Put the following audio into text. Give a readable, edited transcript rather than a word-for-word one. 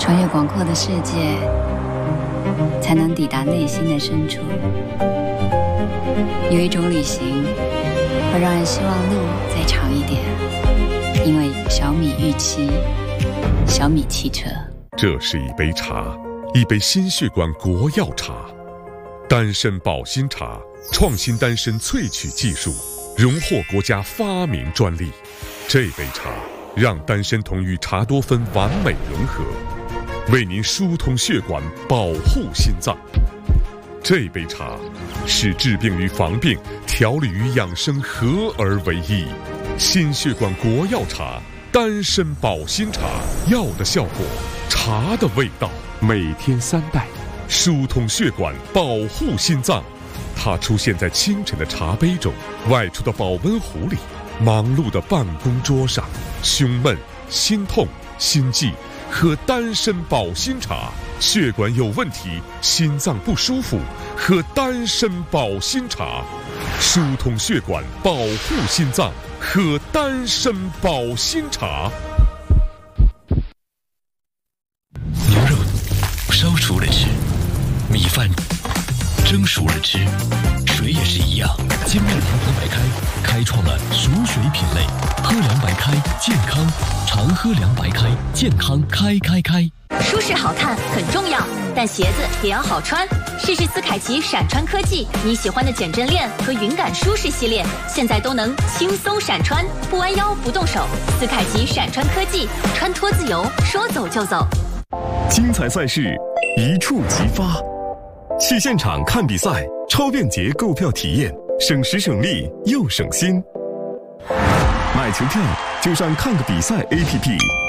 穿越广阔的世界，才能抵达内心的深处。有一种旅行，会让人希望路再长一点，因为小米预期，小米汽车。 这是一杯茶，一杯心血管国药茶，丹参保心茶，创新丹参萃取技术，荣获国家发明专利。这杯茶让丹参酮与茶多酚完美融合，为您疏通血管，保护心脏。这杯茶使治病与防病、调理与养生合而为一。心血管国药茶，丹参保心茶，药的效果，茶的味道。每天3袋，疏通血管，保护心脏。它出现在清晨的茶杯中，外出的保温壶里，忙碌的办公桌上。胸闷、心痛、心悸，喝丹参保心茶；血管有问题，心脏不舒服，喝丹参保心茶。疏通血管，保护心脏，喝丹参保心茶。 牛肉烧熟了吃，米饭蒸熟了吃，水也是一样。精酿长河白开开创了熟水品类，喝凉白开，健康，常喝凉白开，健康开。 舒适好看很重要，但鞋子也要好穿。试试斯凯奇闪穿科技，你喜欢的减震链和云感舒适系列，现在都能轻松闪穿，不弯腰不动手。斯凯奇闪穿科技，穿脱自由，说走就走。 精彩赛事一触即发，去现场看比赛，超便捷购票体验，省时省力又省心。买球票就上看个比赛 APP。